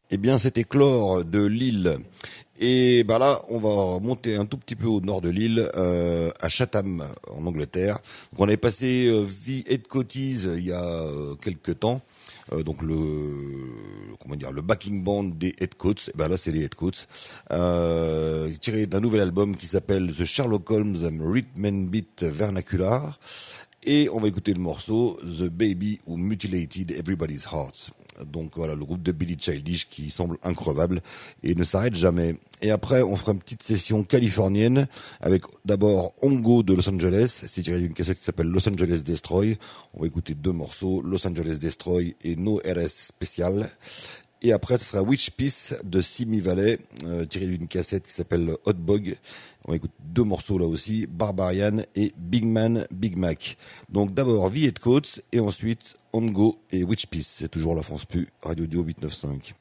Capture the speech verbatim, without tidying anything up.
Eh bien, c'était Chlore de Lille. Et bah là, on va monter un tout petit peu au nord de l'île, euh, à Chatham, en Angleterre. Donc, on avait passé euh, The Headcoaties il y a euh, quelques temps. Euh, donc le comment dire le backing band des Headcoats. Et ben là, c'est les Headcoats, euh, tiré d'un nouvel album qui s'appelle The Sherlock Holmes Rhythm and Beat Vernacular. Et on va écouter le morceau The Baby Who Mutilated Everybody's Hearts. Donc voilà, le groupe de Billy Childish qui semble increvable et ne s'arrête jamais. Et après, on fera une petite session californienne avec d'abord Ongo de Los Angeles. C'est tiré d'une cassette qui s'appelle Los Angeles Destroy. On va écouter deux morceaux, Los Angeles Destroy et No R S Special. Et après, ce sera Witch Peace de Simi Valley, euh, tiré d'une cassette qui s'appelle Hot Bog. On va écouter deux morceaux là aussi, Barbarian et Big Man, Big Mac. Donc d'abord The Headcoats et ensuite Ongo et Witch Peace. C'est toujours la France Pu, Radio Dio huit neuf cinq.